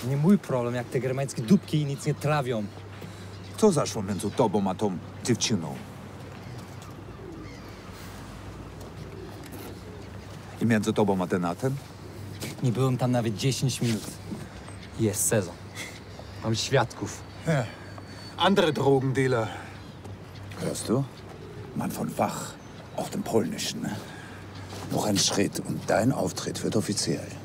Nie mój problem, jak te germańskie dupki nic nie trawią. Co zaszło między tobą a tą dziewczyną? I między tobą a Denatem? Nie byłem tam nawet 10 minut. Jest sezon. Mam świadków. Ja. Andere Drogendealer. Hörst du? Mann von Wach, auch dem Polnischen. Ne? Noch ein Schritt und dein Auftritt wird offiziell.